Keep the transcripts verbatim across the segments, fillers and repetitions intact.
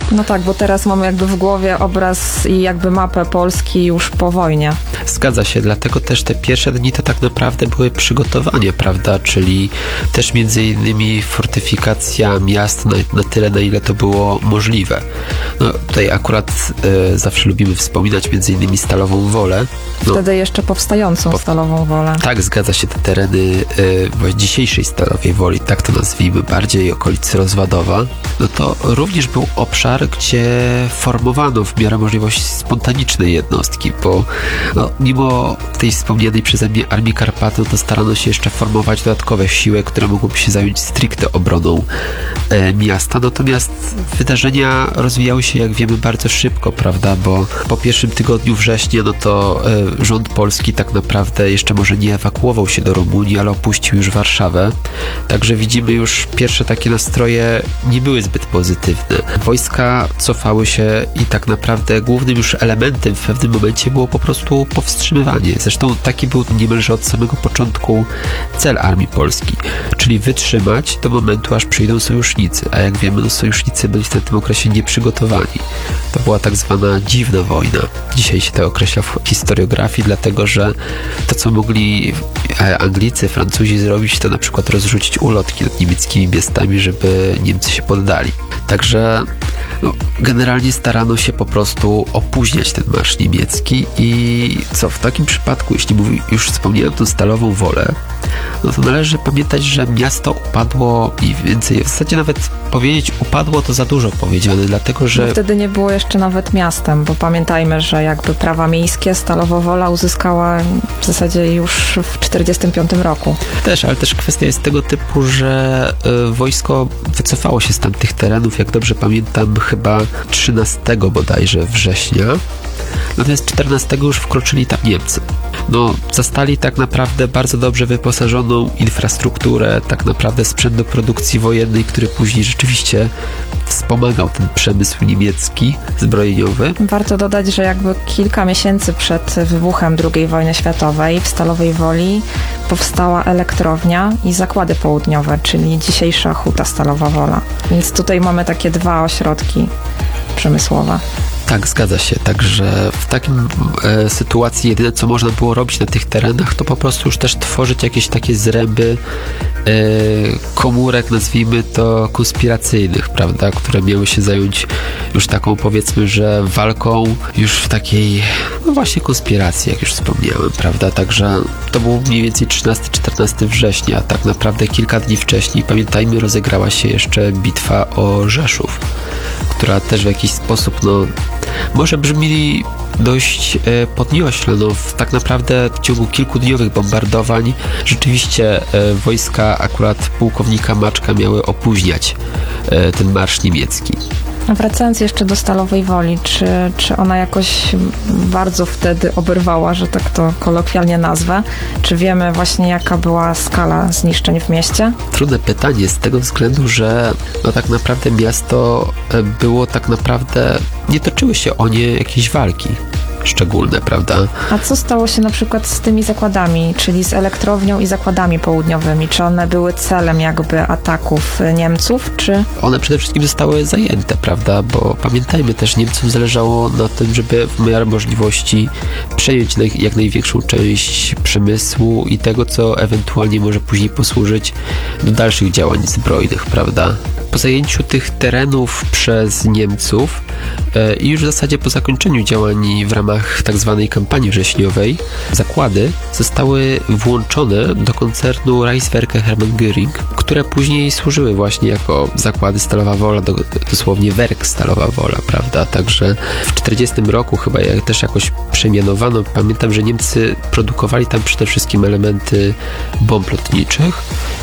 No tak, bo teraz mamy jakby w głowie obraz i jakby mapę Polski już po wojnie. Zgadza się, dlatego też te pierwsze dni to tak naprawdę były przygotowanie, prawda, czyli też między innymi fortyfikacja miast na, na tyle, na ile to było możliwe. No tutaj akurat e, zawsze lubimy wspominać między innymi Stalową Wolę. No, Wtedy jeszcze powstającą po, Stalową Wolę. Tak, zgadza się, te tereny e, dzisiejszej Stalowej Woli, tak to nazwijmy, bardziej okolicy Rozwadowa, no to również był obszar, gdzie formowano w miarę możliwości spontanicznej jednostki, bo no, mimo tej wspomnianej przeze mnie Armii Karpaty, to starano się jeszcze formować dodatkowe siły, które mogłyby się zająć stricte obroną e, miasta. Natomiast wydarzenia rozwijały się, jak wiemy, bardzo szybko, prawda, bo po pierwszym tygodniu września, no to e, rząd polski tak naprawdę jeszcze może nie ewakuował się do Rumunii, ale opuścił już Warszawę. Także widzimy już pierwsze takie nastroje nie były zbyt pozytywne. Wojska cofały się i tak naprawdę głównym już elementem w pewnym momencie było po prostu powstrzymywanie. Zresztą taki był niemalże od samego początku cel Armii Polskiej, czyli wytrzymać do momentu, aż przyjdą sojusznicy. A jak wiemy, no sojusznicy byli w tym okresie nieprzygotowani. To była tak zwana dziwna wojna. Dzisiaj się to określa w historiografii, dlatego że to, co mogli Anglicy, Francuzi zrobić, to na przykład rozrzucić ulotki nad niemieckimi miastami, żeby Niemcy się poddali. Także no, generalnie starano się po prostu opóźniać ten marsz niemiecki i co w takim przypadku, jeśli mówi, już wspomniałem tą Stalową Wolę, no to należy pamiętać, że miasto upadło i więcej, w zasadzie nawet powiedzieć upadło to za dużo powiedziane, dlatego że... Bo wtedy nie było jeszcze nawet miastem, bo pamiętajmy, że jakby prawa miejskie Stalowa Wola uzyskała w zasadzie już w czterdziestym piątym roku. Też, ale też kwestia jest tego typu, że y, wojsko wycofało się z tamtych terenów, jak dobrze pamiętam, chyba trzynastego bodajże września. Natomiast czternastego już wkroczyli tam Niemcy. No, zastali tak naprawdę bardzo dobrze wyposażoną infrastrukturę, tak naprawdę sprzęt do produkcji wojennej, który później rzeczywiście wspomagał ten przemysł niemiecki, zbrojeniowy. Warto dodać, że jakby kilka miesięcy przed wybuchem drugiej wojny światowej w Stalowej Woli powstała elektrownia i zakłady południowe, czyli dzisiejsza Huta Stalowa Wola. Więc tutaj mamy takie dwa ośrodki przemysłowe. Tak, zgadza się. Także w takim e, sytuacji jedyne, co można było robić na tych terenach, to po prostu już też tworzyć jakieś takie zręby e, komórek, nazwijmy to konspiracyjnych, prawda, które miały się zająć już taką, powiedzmy, że walką już w takiej, no właśnie konspiracji, jak już wspomniałem, prawda, także to był mniej więcej trzynastego czternastego września, a tak naprawdę kilka dni wcześniej, pamiętajmy, rozegrała się jeszcze bitwa o Rzeszów, która też w jakiś sposób, no może brzmi dość e, podniośle, no w, tak naprawdę w ciągu kilkudniowych bombardowań rzeczywiście e, wojska akurat pułkownika Maczka miały opóźniać e, ten marsz niemiecki. Wracając jeszcze do Stalowej Woli, czy, czy ona jakoś bardzo wtedy oberwała, że tak to kolokwialnie nazwę? Czy wiemy właśnie, jaka była skala zniszczeń w mieście? Trudne pytanie z tego względu, że no tak naprawdę miasto było tak naprawdę, nie toczyły się o nie jakieś walki szczególne, prawda? A co stało się na przykład z tymi zakładami, czyli z elektrownią i zakładami południowymi? Czy one były celem jakby ataków Niemców, czy... One przede wszystkim zostały zajęte, prawda? Bo pamiętajmy też, Niemcom zależało na tym, żeby w miarę możliwości przejąć naj, jak największą część przemysłu i tego, co ewentualnie może później posłużyć do dalszych działań zbrojnych, prawda? Po zajęciu tych terenów przez Niemców e, i już w zasadzie po zakończeniu działań w ramach tak zwanej kampanii wrześniowej, zakłady zostały włączone do koncernu Reichswerke Hermann Göring, które później służyły właśnie jako zakłady Stalowa Wola, do, dosłownie Werk Stalowa Wola, prawda? Także w czterdziestym roku chyba jak też jakoś przemianowano. Pamiętam, że Niemcy produkowali tam przede wszystkim elementy bomb lotniczych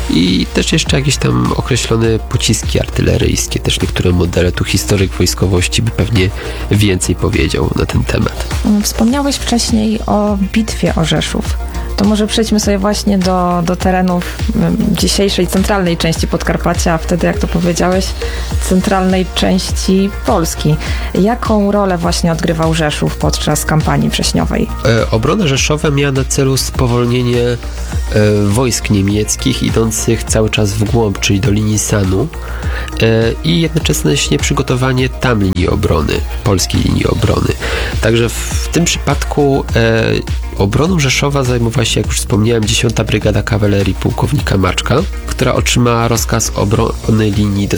i też jeszcze jakieś tam określone pociski artyleryjskie, też niektóre modele. Tu historyk wojskowości by pewnie więcej powiedział na ten temat. Wspomniałeś wcześniej o bitwie o Rzeszów. To może przejdźmy sobie właśnie do, do terenów mm, dzisiejszej centralnej części Podkarpacia, a wtedy, jak to powiedziałeś, centralnej części Polski. Jaką rolę właśnie odgrywał Rzeszów podczas kampanii wrześniowej? E, Obrona Rzeszowa miała na celu spowolnienie e, wojsk niemieckich idących cały czas w głąb, czyli do linii Sanu e, i jednocześnie przygotowanie tam linii obrony, polskiej linii obrony. Także w tym przypadku e, obroną Rzeszowa zajmowała się, jak już wspomniałem, dziesiąta Brygada Kawalerii pułkownika Maczka, która otrzymała rozkaz obrony linii do